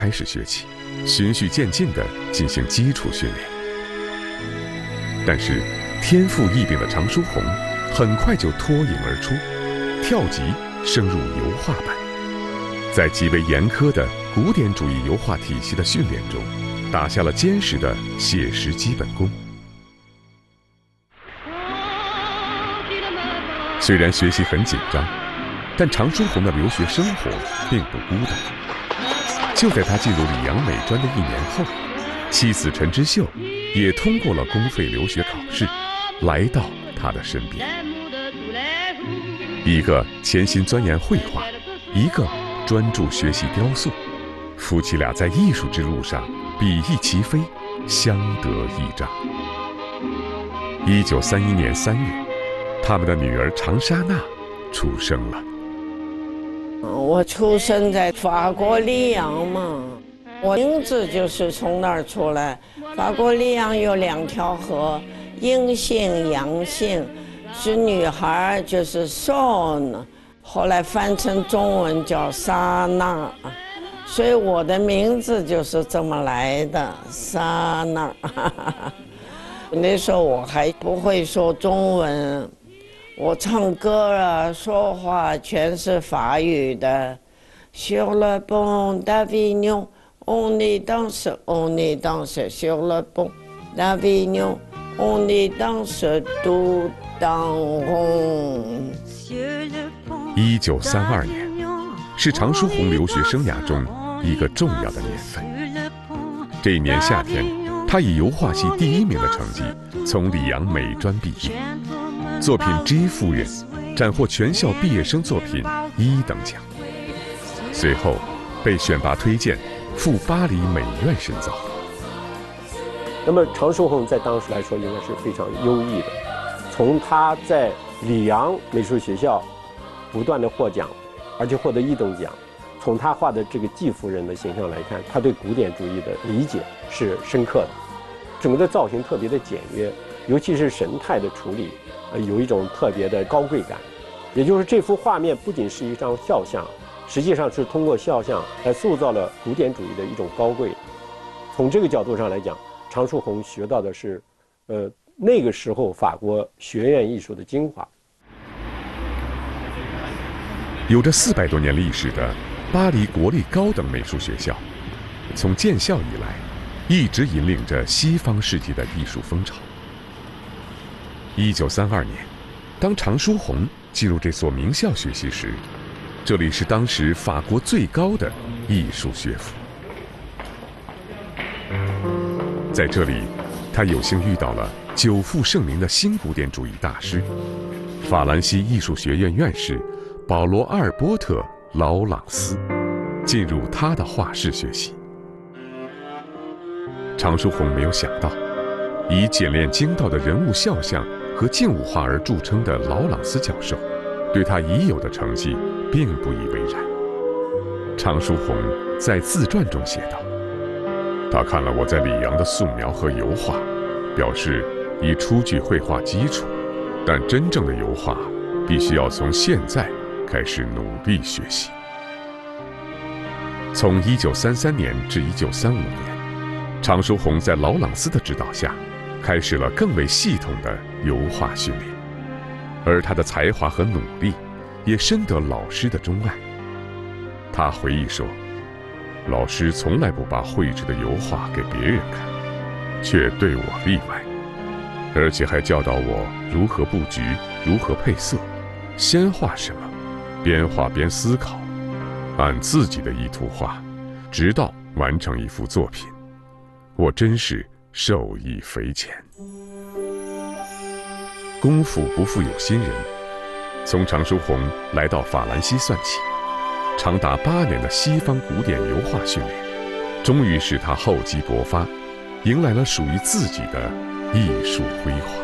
开始学起，循序渐进地进行基础训练。但是天赋异禀的常书鸿很快就脱颖而出，跳级升入油画班。在极为严苛的古典主义油画体系的训练中，打下了坚实的写实基本功。虽然学习很紧张，但常书鸿的留学生活并不孤单。就在他进入里昂美专的1年后，妻子陈之秀也通过了公费留学考试，来到他的身边。一个潜心钻研绘画，一个专注学习雕塑，夫妻俩在艺术之路上比翼齐飞，相得益彰。1931年3月，他们的女儿长沙娜出生了。 我出生在法国里昂嘛，我名字就是从那儿出来。法国里昂有2条河，阴性阳性，是女孩就是 Son， 后来翻成中文叫莎娜，所以我的名字就是这么来的，莎娜。那时候我还不会说中文，我唱歌啊说话全是法语的。Sur le pont d'Avignon, on y danse, on y danse. Sur le pont d'Avignon, on y danse tout en rond。 1932年，是常书鸿留学生涯中一个重要的年份。这一年夏天，他以油画系第1名的成绩从里昂美专毕业，作品《G 夫人》斩获全校毕业生作品1等奖。随后被选拔推荐赴巴黎美院深造。 那么常书鸿在当时来说应该是非常优异的，从他在里昂美术学校不断的获奖，而且获得1等奖，从他画的这个季夫人的形象来看，他对古典主义的理解是深刻的，整个的造型特别的简约，尤其是神态的处理，有一种特别的高贵感。也就是这幅画面不仅是一张肖像，实际上是通过肖像来塑造了古典主义的一种高贵。从这个角度上来讲，常书鸿学到的是，那个时候法国学院艺术的精华。 有着400多年历史的巴黎国立高等美术学校，从建校以来，一直引领着西方世界的艺术风潮。1932年，当常书鸿进入这所名校学习时，这里是当时法国最高的艺术学府。在这里，他有幸遇到了久负盛名的新古典主义大师，法兰西艺术学院院士保罗·阿尔波特·劳朗斯，进入他的画室学习。常书鸿没有想到，以简练精到的人物肖像和静物画而著称的劳朗斯教授，对他已有的成绩并不以为然。常书鸿在自传中写道：“他看了我在里昂的素描和油画，表示已初具绘画基础，但真正的油画必须要从现在开始努力学习。”从1933年至1935年，常书鸿在劳朗斯的指导下，开始了更为系统的油画训练，而他的才华和努力也深得老师的钟爱。他回忆说，老师从来不把绘制的油画给别人看，却对我例外，而且还教导我如何布局，如何配色，先画什么，边画边思考，按自己的意图画，直到完成一幅作品。我真是受益匪浅。功夫不负有心人，从常书鸿来到法兰西算起，长达8年的西方古典油画训练，终于使他厚积薄发，迎来了属于自己的艺术辉煌。